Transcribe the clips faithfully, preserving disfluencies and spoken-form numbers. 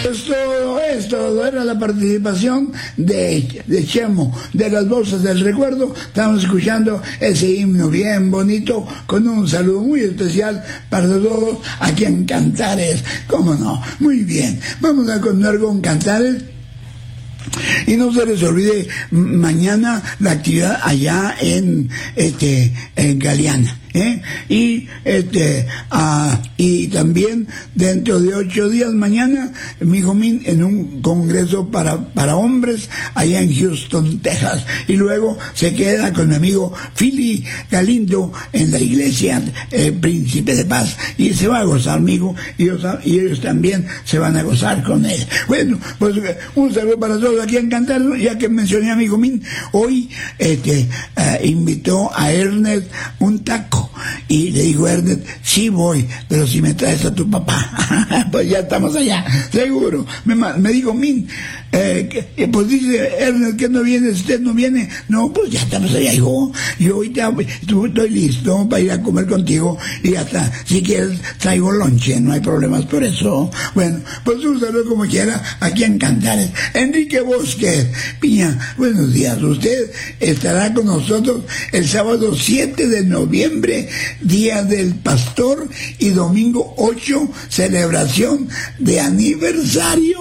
Es todo esto, era la participación de, de Chemo, de las Bolsas del Recuerdo. Estamos escuchando ese himno bien bonito, con un saludo muy especial para todos aquí en Cantares. ¿Cómo no? Muy bien. Vamos a continuar con Cantares. Y no se les olvide mañana la actividad allá en este en Galeana. ¿Eh? Y este ah, y también dentro de ocho días mañana mi hijo Min en un congreso para para hombres allá en Houston, Texas, y luego se queda con mi amigo Philly Galindo en la iglesia eh, Príncipe de Paz, y se va a gozar, amigo, y ellos, y ellos también se van a gozar con él. Bueno, pues un saludo para todos aquí en Cantar, ya que mencioné a mi hijo Min. Hoy este eh, invitó a Ernest un taco. Y le digo a Ernest, sí voy, pero si me traes a tu papá. Pues ya estamos allá, seguro. Me, me dijo, Min, eh, que, pues dice Ernest que no viene, usted no viene. No, pues ya estamos allá, hijo. Yo ahorita estoy listo para ir a comer contigo, y hasta si quieres traigo lonche, no hay problemas por eso. Bueno, pues un saludo como quiera aquí en Cantares. Enrique Bosque Piña, buenos días. Usted estará con nosotros el sábado siete de noviembre, Día del Pastor, y domingo ocho, celebración de aniversario.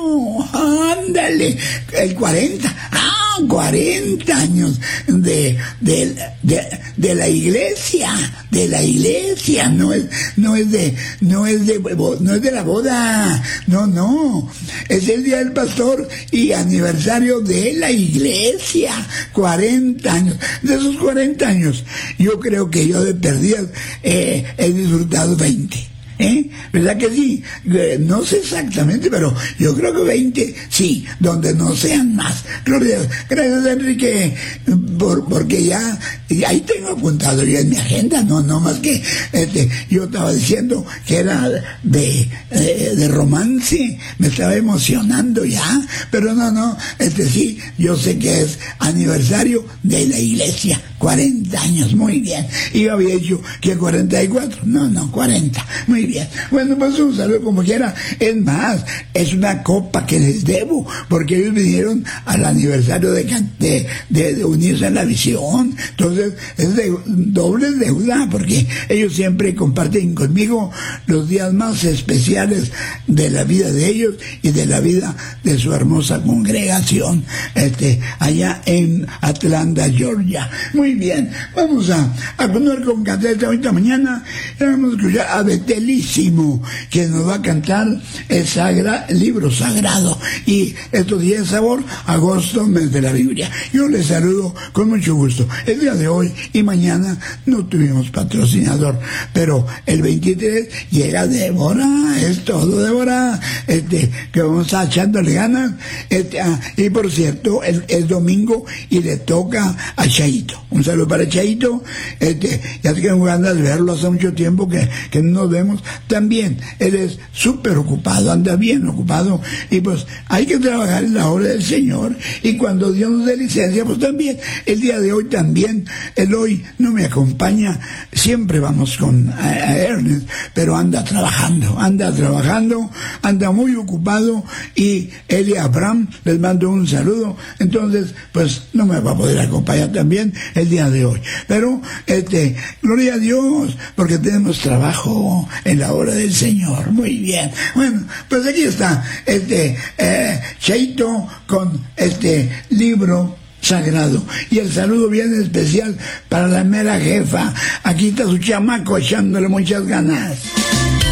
Ándale, el cuarenta, ah, cuarenta años de, de, de, de la iglesia, de la iglesia, no es, no es de, no es de, no es de la boda, no, no, es el Día del Pastor y aniversario de la iglesia, cuarenta años. De esos cuarenta años, yo creo que yo de perdidas eh, he disfrutado veinte. ¿Eh? ¿Verdad que sí? Eh, no sé exactamente, pero yo creo que veinte, sí, donde no sean más. Gloria, gracias, Enrique, por, porque ya, ya ahí tengo apuntado yo en mi agenda, no, no más que, este, yo estaba diciendo que era de, de, de romance, me estaba emocionando ya, pero no, no, este sí, yo sé que es aniversario de la iglesia, cuarenta años, muy bien. Y yo había dicho que cuarenta y cuatro, no, no, cuarenta, muy bien. Bueno, pues un saludo como quiera. Es más, es una copa que les debo, porque ellos vinieron al aniversario de, de, de, de unirse a la visión. Entonces, es de doble deuda, porque ellos siempre comparten conmigo los días más especiales de la vida de ellos y de la vida de su hermosa congregación, este, allá en Atlanta, Georgia. Muy bien, vamos a, a poner con Cantar ahorita mañana. Vamos a escuchar a Betelísimo, que nos va a cantar el, sagra, el libro sagrado. Y estos días de sabor, agosto, mes de la Biblia. Yo les saludo con mucho gusto. El día de hoy y mañana no tuvimos patrocinador, pero el veintitrés llega Débora, es todo Débora, este, que vamos a estar echándole ganas. Este, ah, y por cierto, el, el domingo y le toca a Chaito. Un saludo para Chaito, este, ya tengo ganas de verlo hace mucho tiempo que, que no nos vemos. También él es súper ocupado, anda bien ocupado, y pues hay que trabajar en la obra del Señor, y cuando Dios nos dé licencia, pues también el día de hoy también, él hoy no me acompaña, siempre vamos con a, a Ernest, pero anda trabajando, anda trabajando, anda muy ocupado, y él y Abraham les mando un saludo. Entonces pues no me va a poder acompañar también el día de hoy, pero este, gloria a Dios, porque tenemos trabajo en la obra del Señor. Muy bien, bueno, pues aquí está este eh, Chaito con este libro sagrado, y el saludo bien especial para la mera jefa. Aquí está su chamaco echándole muchas ganas.